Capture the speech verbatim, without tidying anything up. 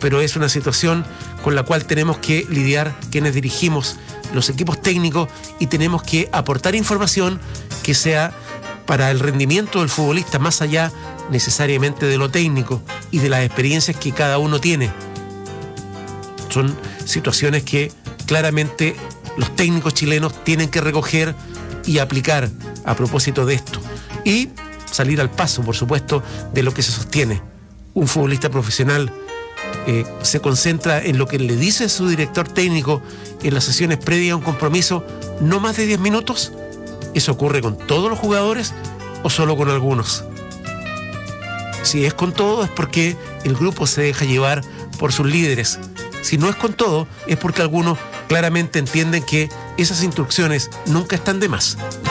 pero es una situación con la cual tenemos que lidiar quienes dirigimos los equipos técnicos y tenemos que aportar información que sea para el rendimiento del futbolista más allá necesariamente de lo técnico y de las experiencias que cada uno tiene. Son situaciones que claramente los técnicos chilenos tienen que recoger y aplicar a propósito de esto. Y salir al paso, por supuesto, de lo que se sostiene. Un futbolista profesional eh, se concentra en lo que le dice su director técnico en las sesiones previas a un compromiso, no más de diez minutos. ¿Eso ocurre con todos los jugadores o solo con algunos? Si es con todo, es porque el grupo se deja llevar por sus líderes. Si no es con todo, es porque algunos claramente entienden que esas instrucciones nunca están de más.